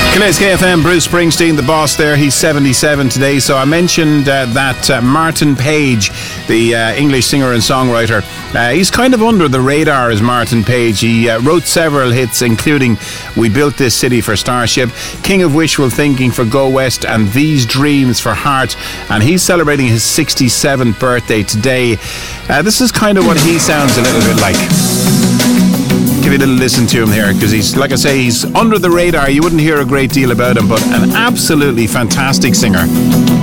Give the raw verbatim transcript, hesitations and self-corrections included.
Today's K F M, Bruce Springsteen, the boss there. He's seventy-seven today. So I mentioned uh, that uh, Martin Page, the uh, English singer and songwriter, uh, he's kind of under the radar as Martin Page. He uh, wrote several hits, including We Built This City for Starship, King of Wishful Thinking for Go West, and These Dreams for Heart. And he's celebrating his sixty-seventh birthday today. Uh, this is kind of what he sounds a little bit like. Give you a little listen to him here, because he's, like I say, he's under the radar. You wouldn't hear a great deal about him, but an absolutely fantastic singer.